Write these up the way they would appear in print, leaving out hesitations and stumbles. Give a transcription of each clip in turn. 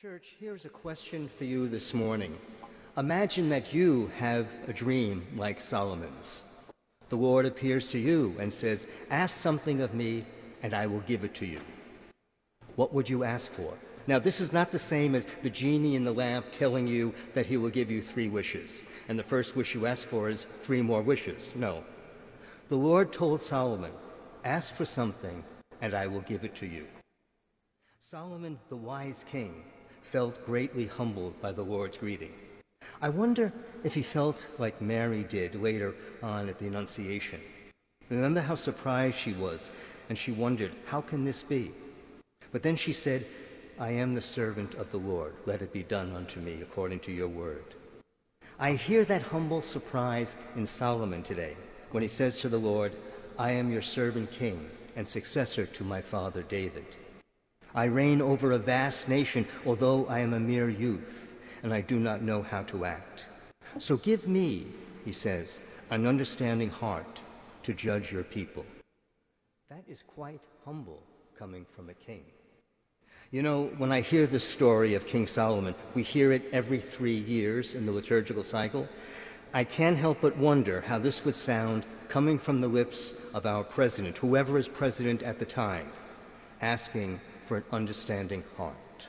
Church, here's a question for you this morning. Imagine that you have a dream like Solomon's. The Lord appears to you and says, "Ask something of me, and I will give it to you." What would you ask for? Now, this is not the same as the genie in the lamp telling you that he will give you 3 wishes, and the first wish you ask for is 3 more wishes. No. The Lord told Solomon, "Ask for something, and I will give it to you." Solomon, the wise king, felt greatly humbled by the Lord's greeting. I wonder if he felt like Mary did later on at the Annunciation. Remember how surprised she was, and she wondered, how can this be? But then she said, "I am the servant of the Lord. Let it be done unto me according to your word." I hear that humble surprise in Solomon today when he says to the Lord, "I am your servant king and successor to my father David. I reign over a vast nation, although I am a mere youth, and I do not know how to act. So give me," he says, "an understanding heart to judge your people." That is quite humble coming from a king. You know, when I hear the story of King Solomon, we hear it every 3 years in the liturgical cycle. I can't help but wonder how this would sound coming from the lips of our president, whoever is president at the time, asking for an understanding heart.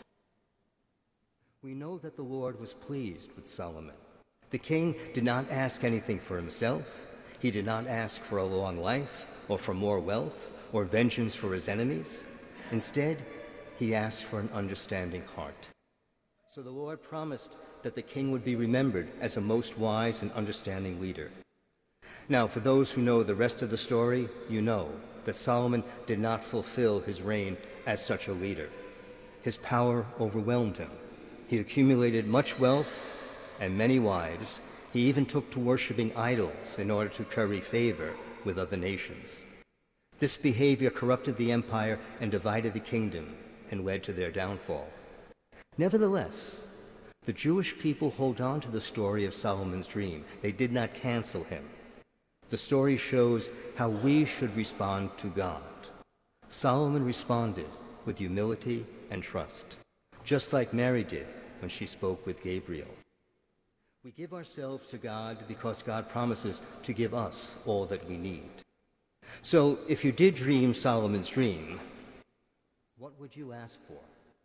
We know that the Lord was pleased with Solomon. The king did not ask anything for himself. He did not ask for a long life or for more wealth or vengeance for his enemies. Instead, he asked for an understanding heart. So the Lord promised that the king would be remembered as a most wise and understanding leader. Now, for those who know the rest of the story, you know that Solomon did not fulfill his reign as such a leader. His power overwhelmed him. He accumulated much wealth and many wives. He even took to worshiping idols in order to curry favor with other nations. This behavior corrupted the empire and divided the kingdom and led to their downfall. Nevertheless, the Jewish people hold on to the story of Solomon's dream. They did not cancel him. The story shows how we should respond to God. Solomon responded with humility and trust, just like Mary did when she spoke with Gabriel. We give ourselves to God because God promises to give us all that we need. So if you did dream Solomon's dream, what would you ask for?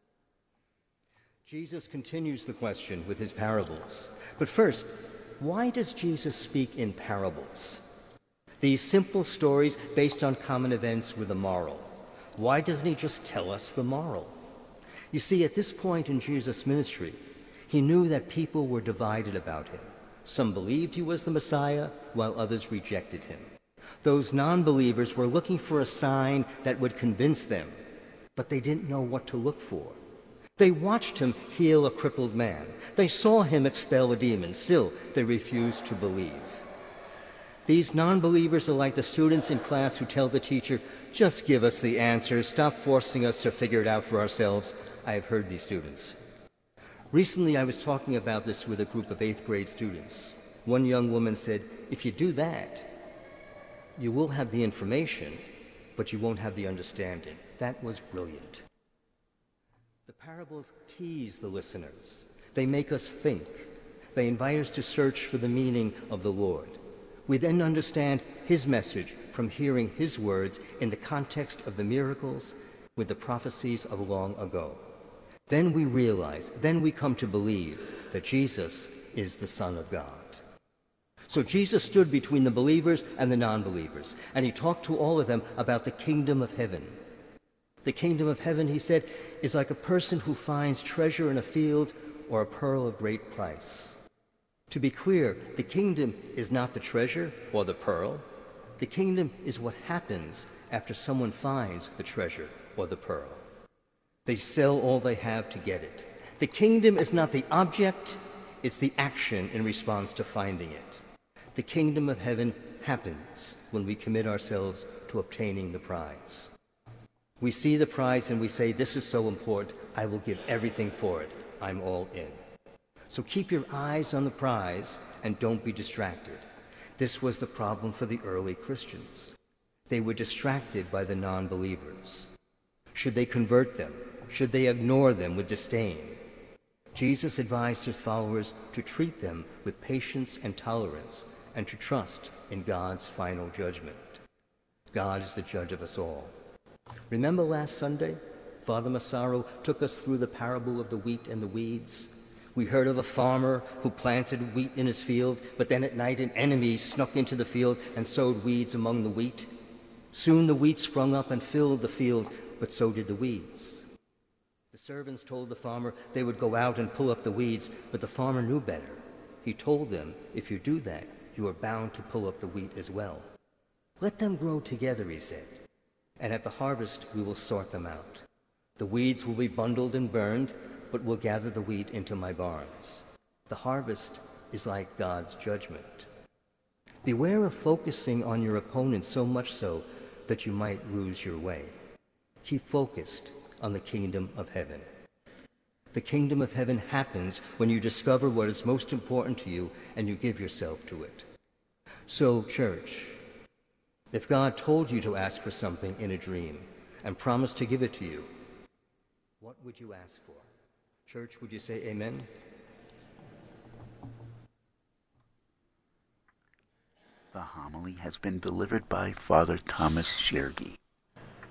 Jesus continues the question with his parables. But first, why does Jesus speak in parables? These simple stories based on common events with a moral. Why doesn't he just tell us the moral? You see, at this point in Jesus' ministry, he knew that people were divided about him. Some believed he was the Messiah, while others rejected him. Those non-believers were looking for a sign that would convince them, but they didn't know what to look for. They watched him heal a crippled man. They saw him expel a demon. Still, they refused to believe. These non-believers are like the students in class who tell the teacher, "Just give us the answers. Stop forcing us to figure it out for ourselves." I have heard these students. Recently, I was talking about this with a group of 8th grade students. One young woman said, "If you do that, you will have the information, but you won't have the understanding." That was brilliant. The parables tease the listeners. They make us think. They invite us to search for the meaning of the Lord. We then understand his message from hearing his words in the context of the miracles with the prophecies of long ago. Then we realize, then we come to believe that Jesus is the Son of God. So Jesus stood between the believers and the non-believers, and he talked to all of them about the kingdom of heaven. The kingdom of heaven, he said, is like a person who finds treasure in a field or a pearl of great price. To be clear, the kingdom is not the treasure or the pearl. The kingdom is what happens after someone finds the treasure or the pearl. They sell all they have to get it. The kingdom is not the object, it's the action in response to finding it. The kingdom of heaven happens when we commit ourselves to obtaining the prize. We see the prize and we say, "This is so important, I will give everything for it. I'm all in." So keep your eyes on the prize and don't be distracted. This was the problem for the early Christians. They were distracted by the non-believers. Should they convert them? Should they ignore them with disdain? Jesus advised his followers to treat them with patience and tolerance and to trust in God's final judgment. God is the judge of us all. Remember last Sunday, Father Massaro took us through the parable of the wheat and the weeds. We heard of a farmer who planted wheat in his field, but then at night an enemy snuck into the field and sowed weeds among the wheat. Soon the wheat sprung up and filled the field, but so did the weeds. The servants told the farmer they would go out and pull up the weeds, but the farmer knew better. He told them, if you do that, you are bound to pull up the wheat as well. Let them grow together, he said, and at the harvest we will sort them out. The weeds will be bundled and burned, but will gather the wheat into my barns. The harvest is like God's judgment. Beware of focusing on your opponent so much so that you might lose your way. Keep focused on the kingdom of heaven. The kingdom of heaven happens when you discover what is most important to you and you give yourself to it. So, church, if God told you to ask for something in a dream and promised to give it to you, what would you ask for? Church, would you say amen? The homily has been delivered by Father Thomas Shergi.